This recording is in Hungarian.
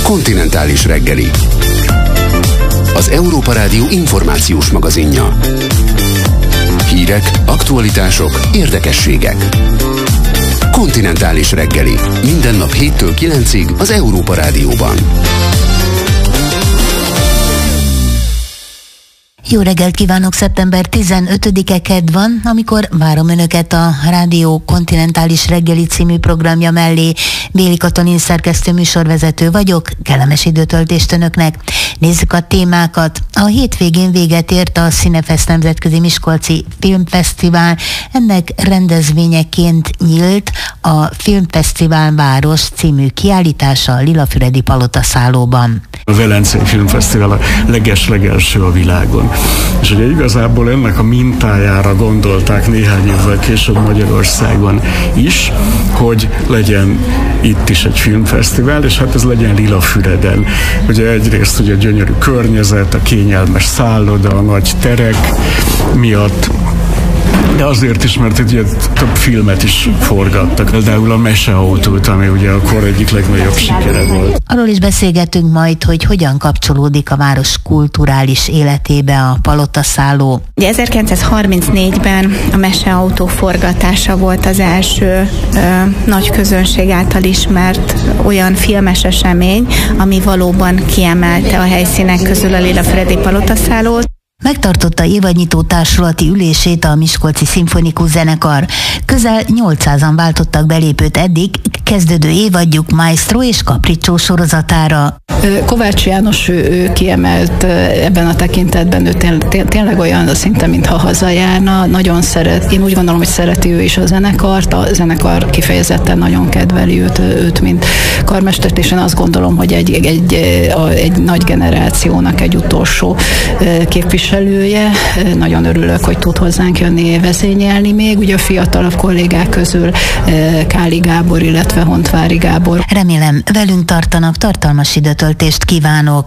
Kontinentális reggeli. Az Európa Rádió információs magazinja. Hírek, aktualitások, érdekességek. Kontinentális reggeli. Minden nap 7-től 9-ig az Európa Rádióban. Jó reggelt kívánok, szeptember 15-e kedd van, amikor várom Önöket a Rádió Kontinentális reggeli című programja mellé. Béli Katalin szerkesztő műsorvezető vagyok, kellemes időtöltést Önöknek. Nézzük a témákat. A hétvégén véget ért a Cinefest Nemzetközi Miskolci Filmfesztivál. Ennek rendezvényeként nyílt a Filmfesztivál Város című kiállítása a Lilafüredi Palotaszállóban. A Velencei Filmfesztivál a leges-legelső a világon. És ugye igazából ennek a mintájára gondolták néhány évvel később Magyarországon is, hogy legyen itt is egy filmfesztivál, és hát ez legyen Lilafüreden. Ugye egyrészt ugye a gyönyörű környezet, a kényelmes szálloda, a nagy terek miatt, de azért is, mert ugye több filmet is forgattak. Például a Meseautót, ami ugye a kor egyik legnagyobb sikere volt. Arról is beszélgetünk majd, hogy hogyan kapcsolódik a város kulturális életébe a Palotaszálló. 1934-ben a Meseautó forgatása volt az első nagy közönség által ismert olyan filmes esemény, ami valóban kiemelte a helyszínek közül a Lilafüredi Palotaszállót. Megtartotta évadnyitó társulati ülését a Miskolci Szimfonikus Zenekar. Közel 800-an váltottak belépőt eddig, kezdődő évadjuk Maestro és Capriccio sorozatára. Kovács János ő kiemelt ebben a tekintetben, ő tényleg olyan szinte, mintha hazajárna, nagyon szeret, én úgy gondolom, hogy szereti ő is a zenekart, a zenekar kifejezetten nagyon kedveli őt mint karmestert, és én azt gondolom, hogy egy nagy generációnak egy utolsó képviselője. Nagyon örülök, hogy tud hozzánk jönni vezényelni még, ugye a fiatalabb kollégák közül Káli Gábor, illetve Hontvári Gábor. Remélem velünk tartanak, tartalmas időtöltést kívánok.